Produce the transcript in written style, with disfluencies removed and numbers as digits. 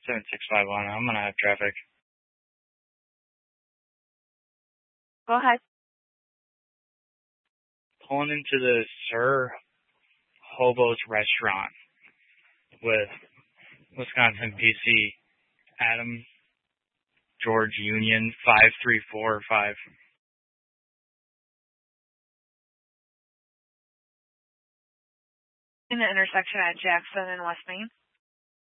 7651. I'm going to have traffic. Go ahead. Pulling into the Sir Hobo's restaurant with Wisconsin PC. Adam George Union 53445. In the intersection at Jackson and West Main.